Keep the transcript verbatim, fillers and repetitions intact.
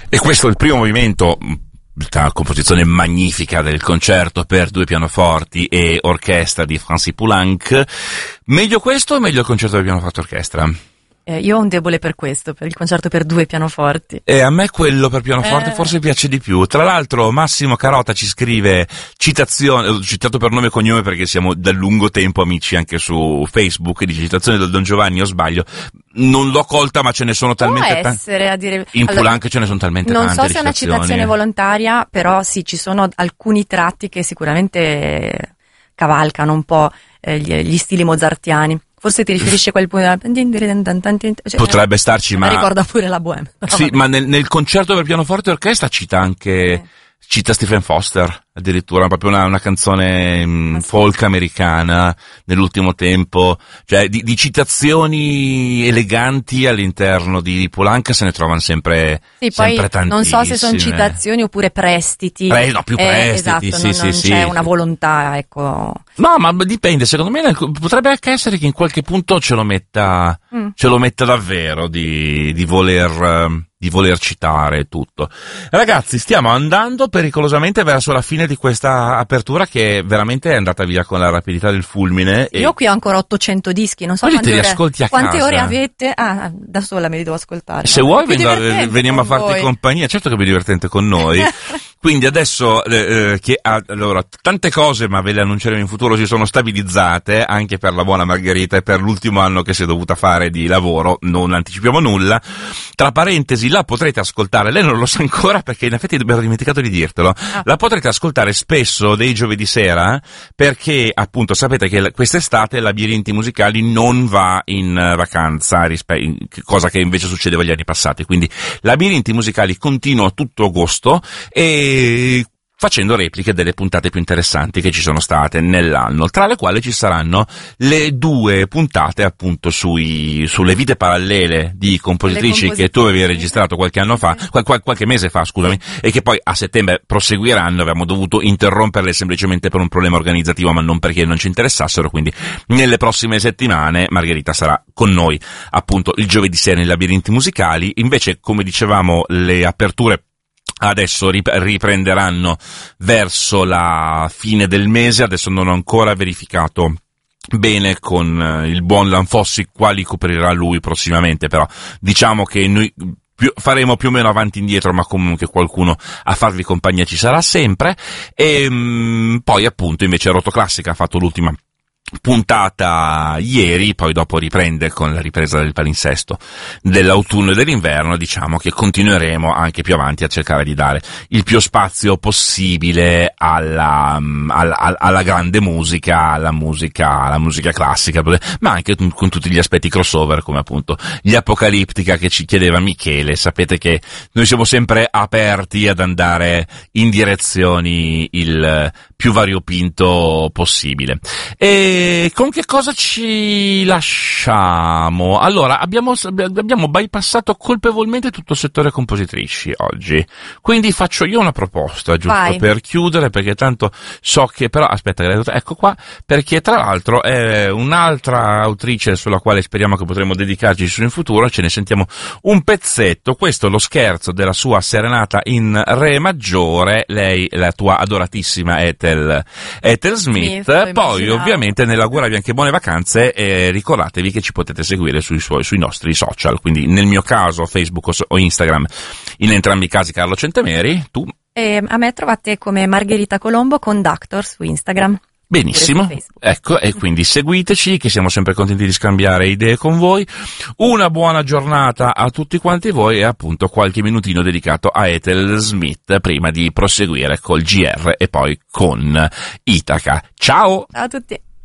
E questo è il primo movimento, la composizione magnifica del concerto per due pianoforti e orchestra di Francis Poulenc. Meglio questo o meglio il concerto per pianoforte e orchestra? Eh, io ho un debole per questo, per il concerto per due pianoforti. E a me quello per pianoforte eh. forse piace di più. Tra l'altro Massimo Carota ci scrive citazione, l'ho citato per nome e cognome perché siamo da lungo tempo amici anche su Facebook, dice citazione del Don Giovanni, o sbaglio? Non l'ho colta, ma ce ne sono talmente tante. Può essere, a dire... In allora, Poulenc ce ne sono talmente non tante. Non so se è una citazione volontaria, però sì, ci sono alcuni tratti che sicuramente cavalcano un po' eh, gli, gli stili mozartiani. Forse ti riferisci a quel punto. Cioè, potrebbe starci, ma. Ricorda pure la Bohème. Sì, ma nel, nel concerto per pianoforte e orchestra cita anche. Eh. Cita Stephen Foster, addirittura, proprio una, una canzone mh, folk americana nell'ultimo tempo, cioè di, di citazioni eleganti all'interno di Poulenc se ne trovano sempre, sì, sempre poi non so se sono citazioni oppure prestiti. Pre, no, più prestiti, eh, esatto, sì, non, sì, non sì. c'è una volontà, ecco. No, ma dipende, secondo me potrebbe anche essere che in qualche punto ce lo metta, mm. ce lo metta davvero di, di voler... di voler citare tutto. Ragazzi, stiamo andando pericolosamente verso la fine di questa apertura che veramente è andata via con la rapidità del fulmine. Io e... qui ho ancora ottocento dischi, non so quante, ore, ascolti a quante casa. ore avete. Ah, da sola me li devo ascoltare. Se vuoi vengo, veniamo a farti voi. compagnia, certo che è più divertente con noi. Quindi adesso eh, che allora tante cose, ma ve le annunceremo in futuro, si sono stabilizzate anche per la buona Margherita e per l'ultimo anno che si è dovuta fare di lavoro, non anticipiamo nulla. Tra parentesi, la potrete ascoltare, lei non lo sa ancora perché in effetti abbiamo dimenticato di dirtelo, ah. la potrete ascoltare spesso dei giovedì sera perché appunto sapete che quest'estate Labirinti Musicali non va in vacanza, rispe- cosa che invece succedeva gli anni passati, quindi Labirinti Musicali continua tutto agosto e facendo repliche delle puntate più interessanti che ci sono state nell'anno, tra le quali ci saranno le due puntate appunto sui, sulle vite parallele di compositrici che tu avevi registrato qualche anno fa, qual, qual, qualche mese fa, scusami, e che poi a settembre proseguiranno. Abbiamo dovuto interromperle semplicemente per un problema organizzativo, ma non perché non ci interessassero, quindi nelle prossime settimane Margherita sarà con noi appunto il giovedì sera nei Labirinti Musicali. Invece, come dicevamo, le aperture adesso riprenderanno verso la fine del mese. Adesso non ho ancora verificato bene con il buon Lanfossi quali coprirà lui prossimamente, però diciamo che noi più, faremo più o meno avanti e indietro, ma comunque qualcuno a farvi compagnia ci sarà sempre. E mh, poi appunto invece Rotoclassica ha fatto l'ultima puntata ieri, poi dopo riprende con la ripresa del palinsesto dell'autunno e dell'inverno. Diciamo che continueremo anche più avanti a cercare di dare il più spazio possibile alla, alla, alla grande musica, alla musica, alla musica classica, ma anche con tutti gli aspetti crossover come appunto gli Apocalittica che ci chiedeva Michele. Sapete che noi siamo sempre aperti ad andare in direzioni il più variopinto possibile. E con che cosa ci lasciamo? Allora, abbiamo, abbiamo bypassato colpevolmente tutto il settore compositrici oggi, quindi faccio io una proposta, giusto Vai. per chiudere, perché tanto so che, però, aspetta, ecco qua, perché tra l'altro è un'altra autrice sulla quale speriamo che potremo dedicarci in futuro, ce ne sentiamo un pezzetto. Questo è lo scherzo della sua serenata in re maggiore, lei, la tua adoratissima Ethel, Ethel Smith, Smith poi immaginavo. Ovviamente nell'augurarvi anche buone vacanze, e ricordatevi che ci potete seguire sui, suoi, sui nostri social, quindi nel mio caso Facebook o Instagram, in entrambi i casi Carlo Centemeri. Tu? E a me trovate come Margherita Colombo Conductor su Instagram. Benissimo, ecco, e quindi seguiteci, che siamo sempre contenti di scambiare idee con voi. Una buona giornata a tutti quanti voi e appunto qualche minutino dedicato a Ethel Smith prima di proseguire col G R e poi con Itaca. Ciao! Ciao a tutti!